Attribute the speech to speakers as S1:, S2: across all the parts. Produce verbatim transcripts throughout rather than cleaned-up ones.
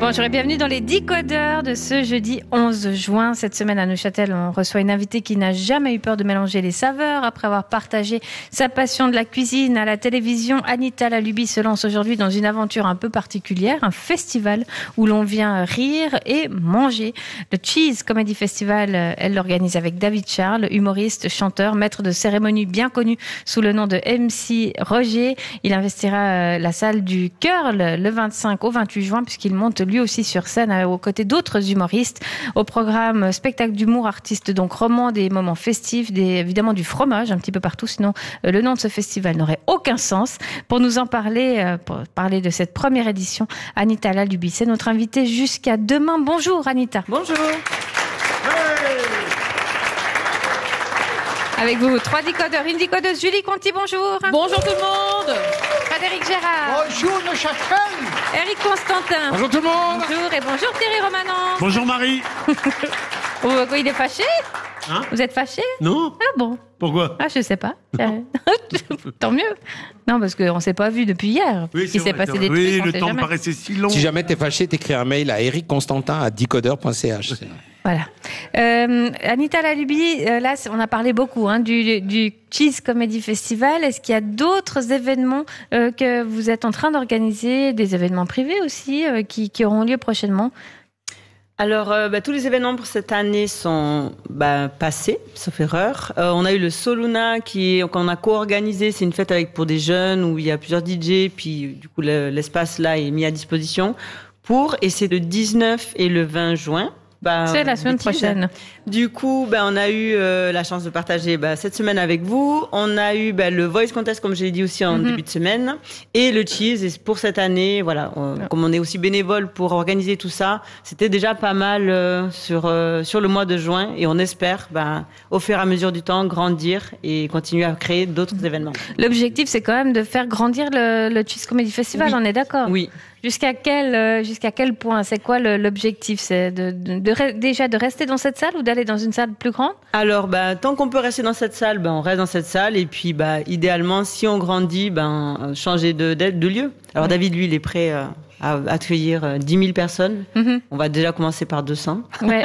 S1: Bonjour et bienvenue dans les Décodeurs de ce jeudi onze juin. Cette semaine à Neuchâtel, on reçoit une invitée qui n'a jamais eu peur de mélanger les saveurs. Après avoir partagé sa passion de la cuisine à la télévision, Anita Laluby se lance aujourd'hui dans une aventure un peu particulière, un festival où l'on vient rire et manger. Le Cheese Comedy Festival, elle l'organise avec David Charles, humoriste, chanteur, maître de cérémonie bien connu sous le nom de M C Roger. Il investira la salle du Curl le vingt-cinq au vingt-huit juin puisqu'il monte lui aussi sur scène aux côtés d'autres humoristes. Au programme spectacle d'humour, artistes donc romans, des moments festifs, des, évidemment du fromage un petit peu partout, sinon euh, le nom de ce festival n'aurait aucun sens. Pour nous en parler, euh, pour parler de cette première édition, Anita Laluby, c'est notre invitée jusqu'à demain. Bonjour Anita.
S2: Bonjour.
S1: Avec vous, trois décodeurs, une décodeuse, Julie Conti, bonjour.
S2: Bonjour tout le monde.
S1: Frédéric Gérard.
S3: Bonjour Neuchâtel.
S1: Éric Constantin.
S3: Bonjour tout le monde.
S1: Bonjour et bonjour Thierry Romanant.
S4: Bonjour Marie.
S1: Oh, il est fâché
S4: Hein?
S1: Vous êtes fâché?
S4: Non.
S1: Ah bon?
S4: Pourquoi?
S1: Ah, je sais pas. Tant mieux. Non, parce qu'on s'est pas vu depuis hier.
S4: Oui,
S1: Il s'est
S4: vrai,
S1: passé des
S4: oui,
S1: trucs.
S4: le
S1: on sait
S4: temps
S1: jamais.
S4: me paraissait si long.
S3: Si jamais t'es fâché, t'écris un mail à Éric Constantin à décodeur point c h.
S1: Voilà. Euh, Anita Laluby, euh, là, on a parlé beaucoup hein, du, du Cheese Comedy Festival. Est-ce qu'il y a d'autres événements euh, que vous êtes en train d'organiser, des événements privés aussi, euh, qui, qui auront lieu prochainement?
S2: Alors, euh, bah, tous les événements pour cette année sont bah, passés, sauf erreur. Euh, on a eu le Soluna qui qu'on a co-organisé. C'est une fête avec pour des jeunes où il y a plusieurs D J. Puis du coup, le, l'espace là est mis à disposition pour. Et c'est le dix-neuf et le vingt juin. Bah,
S1: C'est la semaine
S2: bêtise.
S1: prochaine.
S2: Du coup, bah, on a eu euh, la chance de partager bah, cette semaine avec vous. On a eu bah, le Voice Contest, comme je l'ai dit aussi en
S1: Mm-hmm.
S2: début de semaine, et le Cheese. Et pour cette année, voilà, on-
S1: Ouais.
S2: comme on est aussi bénévole pour organiser tout ça, c'était déjà pas mal euh, sur euh, sur le mois de juin. Et on espère, bah, au fur et à mesure du temps, grandir et continuer à créer d'autres événements.
S1: L'objectif, c'est quand même de faire grandir le, le Cheese Comedy Festival,
S2: Oui.
S1: on est d'accord?
S2: Oui.
S1: Jusqu'à quel, euh, jusqu'à quel point? C'est quoi le- l'objectif? C'est de, de, de re- déjà de rester dans cette salle ou d'aller dans une salle plus grande?
S2: Alors, bah, tant qu'on peut rester dans cette salle, bah, on reste dans cette salle. Et puis, bah, idéalement, si on grandit, ben, euh, changer de, de, de lieu. Alors,
S1: Ouais.
S2: David, lui, il est prêt euh, à accueillir euh, dix mille personnes.
S1: Mhm.
S2: On va déjà commencer par deux cents.
S1: Ouais.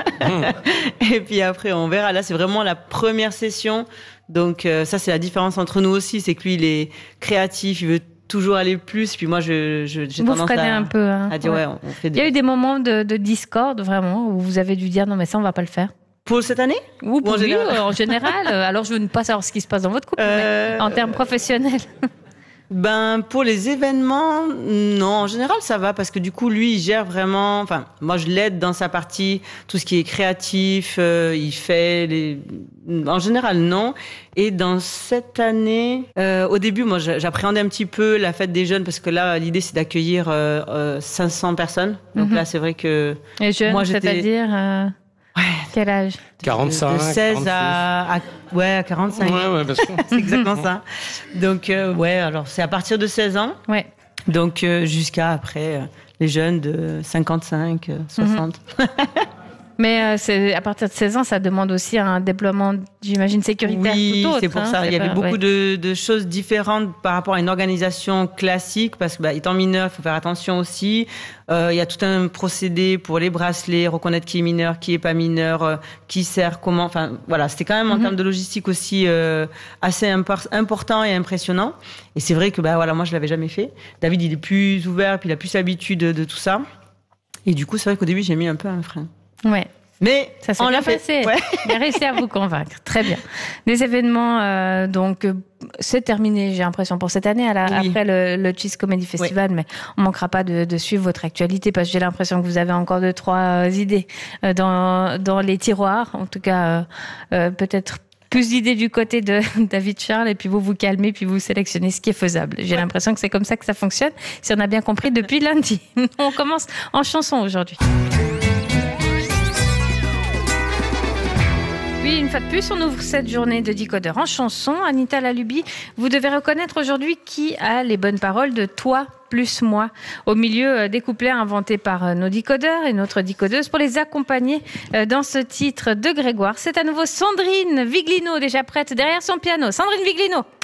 S2: Et puis après, on verra. Là, c'est vraiment la première session. Donc, euh, ça, c'est la différence entre nous aussi. C'est que lui, il est créatif, il veut toujours aller plus. Puis moi, je, je, j'ai
S1: Vous
S2: tendance
S1: freinez
S2: à,
S1: un peu. Hein.
S2: à dire,
S1: Ouais.
S2: ouais, on fait
S1: Il y a
S2: des...
S1: eu des moments de, de discorde, vraiment, où vous avez dû dire non, mais ça, on va pas le faire.
S2: Pour cette année?
S1: Ou
S2: Ou en
S1: oui,
S2: général
S1: euh, en général. euh, Alors, je veux ne pas savoir ce qui se passe dans votre couple,
S2: Euh,
S1: mais en termes professionnels.
S2: Ben, pour les événements, non, en général, ça va parce que du coup, lui, il gère vraiment, enfin, moi, je l'aide dans sa partie, tout ce qui est créatif, euh, il fait les, en général, non. Et dans cette année, euh, au début, moi, j'a- j'appréhendais un petit peu la fête des jeunes parce que là, l'idée, c'est d'accueillir euh, euh, cinq cents personnes. Donc
S1: Mhm.
S2: là, c'est vrai que
S1: Et jeunes,
S2: Moi, j'étais-
S1: c'est-à-dire euh,
S2: Ouais.
S1: quel âge?
S3: quarante-cinq.
S2: de seize à, à, ouais, à quarante-cinq.
S3: Ouais, ouais, bien sûr.
S2: C'est exactement ça. Donc, euh, ouais, alors, c'est à partir de seize ans.
S1: Ouais.
S2: Donc euh, jusqu'à après euh, les jeunes de cinquante-cinq, euh, soixante.
S1: Mais euh, c'est, à partir de seize ans, ça demande aussi un déploiement, j'imagine, sécuritaire
S2: Oui,
S1: tout autre.
S2: c'est pour
S1: hein,
S2: ça. Il y
S1: c'est
S2: avait
S1: pas-
S2: beaucoup
S1: ouais.
S2: de, de choses différentes par rapport à une organisation classique, parce que bah, étant mineur, il faut faire attention aussi. Euh, il y a tout un procédé pour les bracelets, reconnaître qui est mineur, qui est pas mineur, euh, qui sert, comment. Enfin, voilà, c'était quand même en
S1: Mhm.
S2: termes de logistique aussi euh, assez impor- important et impressionnant. Et c'est vrai que bah voilà, moi je l'avais jamais fait. David, il est plus ouvert, puis il a plus l'habitude de, de tout ça. Et du coup, c'est vrai qu'au début, j'ai mis un peu un frein.
S1: Ouais.
S2: Mais
S1: Ça s'est
S2: on
S1: bien
S2: l'a fait.
S1: passé.
S2: Ouais.
S1: Il a réussi à vous convaincre. Très bien. Des événements, euh, donc, euh, c'est terminé, j'ai l'impression, pour cette année, à la-
S2: Oui.
S1: après le, le Cheese Comedy Festival, mais on manquera pas de, de suivre votre actualité parce que j'ai l'impression que vous avez encore deux, trois euh, idées euh, dans, dans les tiroirs. En tout cas, euh, euh, peut-être plus d'idées du côté de David Charles et puis vous vous calmez puis vous sélectionnez ce qui est faisable. J'ai l'impression que c'est comme ça que ça fonctionne, si on a bien compris depuis lundi. On commence en chanson aujourd'hui. Oui, une fois de plus, on ouvre cette journée de décodeur en chanson. Anita Laluby, vous devez reconnaître aujourd'hui qui a les bonnes paroles de Toi plus moi, au milieu des couplets inventés par nos décodeurs et notre décodeuse pour les accompagner dans ce titre de Grégoire. C'est à nouveau Sandrine Viglino, déjà prête derrière son piano. Sandrine Viglino.